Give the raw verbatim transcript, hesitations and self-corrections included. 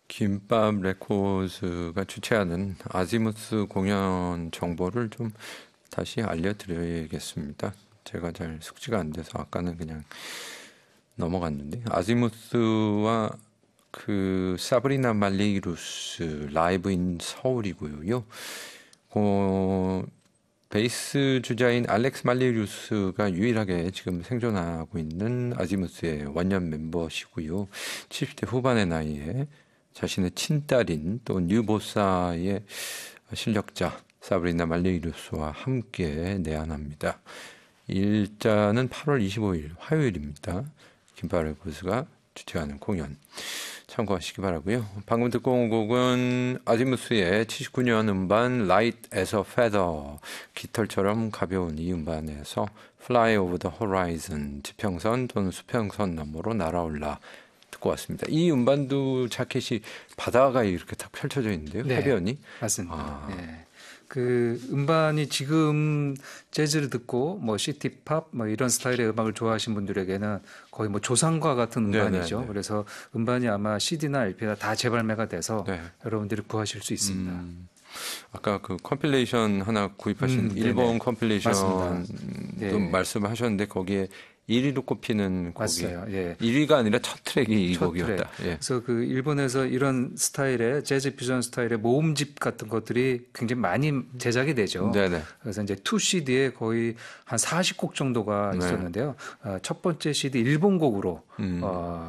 김밥 레코드가 주최하는 아지무스 공연 정보를 좀 다시 알려드려야겠습니다. 제가 잘 숙지가 안 돼서 아까는 그냥 넘어갔는데, 아지무스와 그 사브리나 말리루스 라이브 인 서울이고요. 어, 베이스 주자인 알렉스 말리루스가 유일하게 지금 생존하고 있는 아지무스의 원년 멤버시고요. 칠십 대 후반의 나이에 자신의 친딸인 또 뉴보사의 실력자 사브리나 말리루스와 함께 내한합니다. 일자는 팔월 이십오일 화요일입니다. 김밥 레코드가 주최하는 공연 참고하시기 바라고요. 방금 듣고 온 곡은 아지무스의 칠십구 년 음반 Light as a Feather, 깃털처럼 가벼운 이 음반에서 Fly over the Horizon, 지평선 또는 수평선 너머로 날아올라 듣고 왔습니다. 이 음반도 자켓이 바다가 이렇게 딱 펼쳐져 있는데요. 네, 해변이. 맞습니다. 아. 네. 그 음반이 지금 재즈를 듣고 뭐 시티팝 뭐 이런 스타일의 음악을 좋아하시는 분들에게는 거의 뭐 조상과 같은 음반이죠. 네네네. 그래서 음반이 아마 씨디나 엘피가 다 재발매가 돼서 네. 여러분들이 구하실 수 있습니다. 음, 아까 그 컴필레이션 하나 구입하신 음, 일본 네네. 컴필레이션도 네. 말씀하셨는데 거기에 일 위로 꼽히는 곡이 맞아요. 예. 일 위가 아니라 첫 트랙이 이 첫 곡이었다. 트랙. 예. 그래서 그 일본에서 이런 스타일의 재즈 퓨전 스타일의 모음집 같은 것들이 굉장히 많이 제작이 되죠. 네네. 그래서 이제 투 씨디에 거의 한 사십 곡 정도가 네. 있었는데요. 어, 첫 번째 씨디 일본 곡으로 음. 어,